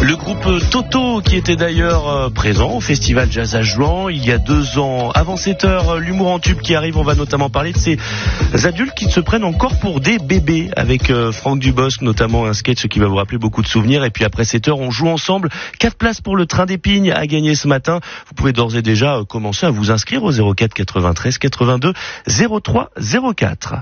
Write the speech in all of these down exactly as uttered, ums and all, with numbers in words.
Le groupe Toto, qui était d'ailleurs présent au Festival Jazz à Jouan il y a deux ans. Avant sept heures, l'humour en tube qui arrive, on va notamment parler de ces adultes qui se prennent encore pour des bébés, avec Franck Dubosc, notamment un sketch qui va vous rappeler beaucoup de souvenirs. Et puis après sept heures, on joue ensemble. Quatre places pour le train d'Épines à gagner ce matin. Vous pouvez d'ores et déjà commencer à vous inscrire au zéro quatre quatre-vingt-treize quatre-vingt-deux zéro trois zéro quatre.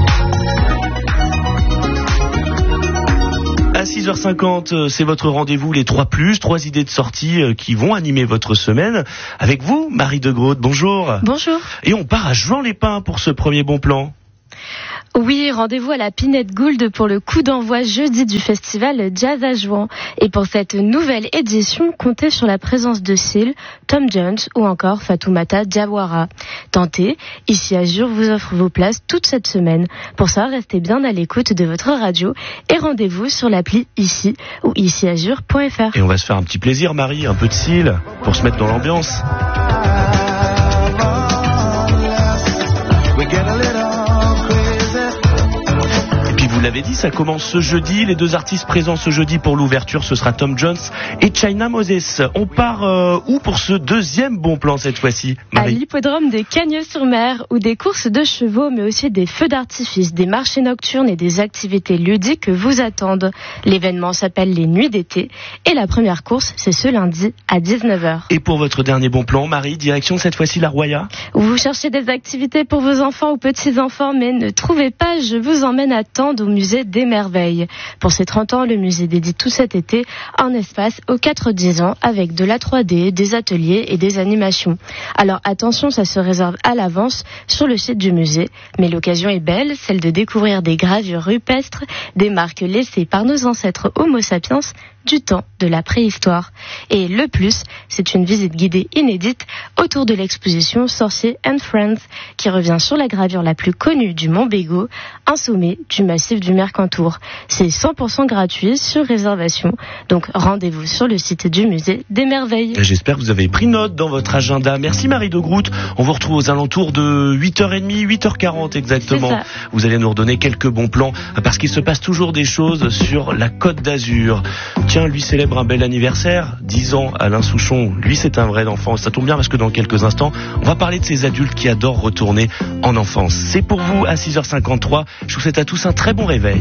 À six heures cinquante, c'est votre rendez-vous, les trois plus, trois idées de sortie qui vont animer votre semaine. Avec vous, Marie de Groot, bonjour. Bonjour. Et on part à Juan-les-Pins pour ce premier bon plan. Oui, rendez-vous à la Pinette Gould pour le coup d'envoi jeudi du festival Jazz à Jouan. Et pour cette nouvelle édition, comptez sur la présence de Seal, Tom Jones ou encore Fatoumata Diawara. Tentez, Ici Azur vous offre vos places toute cette semaine. Pour ça, restez bien à l'écoute de votre radio et rendez-vous sur l'appli Ici ou ici azur point f r. Et on va se faire un petit plaisir, Marie, un peu de Seal pour se mettre dans l'ambiance. Vous l'avez dit, ça commence ce jeudi. Les deux artistes présents ce jeudi pour l'ouverture, ce sera Tom Jones et China Moses. On part euh, où pour ce deuxième bon plan cette fois-ci, Marie? À l'hippodrome de Cagnes-sur-Mer, où des courses de chevaux, mais aussi des feux d'artifice, des marchés nocturnes et des activités ludiques vous attendent. L'événement s'appelle les Nuits d'été et la première course, c'est ce lundi à dix-neuf heures. Et pour votre dernier bon plan, Marie, direction cette fois-ci la Roya? Vous cherchez des activités pour vos enfants ou petits-enfants, mais ne trouvez pas, je vous emmène à Tende au musée des Merveilles. Pour ses trente ans, le musée dédie tout cet été un espace aux quatre dix ans avec de la trois D, des ateliers et des animations. Alors attention, ça se réserve à l'avance sur le site du musée, mais l'occasion est belle, celle de découvrir des gravures rupestres, des marques laissées par nos ancêtres Homo sapiens du temps de la préhistoire. Et le plus, c'est une visite guidée inédite autour de l'exposition Sorcier and Friends, qui revient sur la gravure la plus connue du Mont Bégaud, un sommet du massif du Mercantour. C'est cent pour cent gratuit sur réservation, donc rendez-vous sur le site du musée des Merveilles. J'espère que vous avez pris note dans votre agenda. Merci Marie de Groot. On vous retrouve aux alentours de huit heures trente, huit heures quarante exactement. Vous allez nous redonner quelques bons plans, parce qu'il se passe toujours des choses sur la Côte d'Azur. Tiens, lui célèbre un bel anniversaire, dix ans, Alain Souchon. Lui, c'est un vrai enfant. Ça tombe bien parce que dans quelques instants, on va parler de ces adultes qui adorent retourner en enfance. C'est pour vous à six heures cinquante-trois. Je vous souhaite à tous un très bon réveil.